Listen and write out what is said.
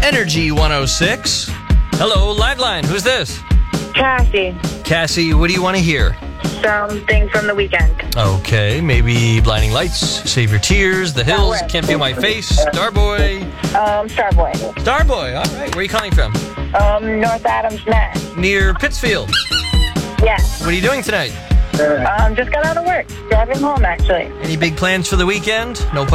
Energy 106. Hello, Liveline. Who's this? Cassie. Cassie, what do you want to hear? Something from the weekend. Okay, maybe Blinding Lights, Save Your Tears, The Hills, works. Can't Feel My Face, Starboy. Starboy. Starboy, all right. Where are you calling from? North Adams, Mass. Near Pittsfield. Yes. What are you doing tonight? Just got out of work. Driving home, actually. Any big plans for the weekend? No